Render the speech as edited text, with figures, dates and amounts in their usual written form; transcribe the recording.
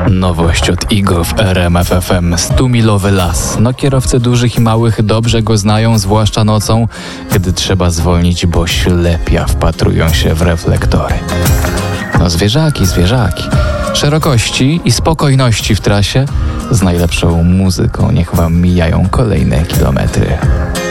Nowość od Igo w RMF FM. 100-milowy las. No kierowcy dużych i małych dobrze go znają, zwłaszcza nocą, gdy trzeba zwolnić, bo ślepia wpatrują się w reflektory. No zwierzaki. Szerokości i spokojności w trasie z najlepszą muzyką. Niech wam mijają kolejne kilometry.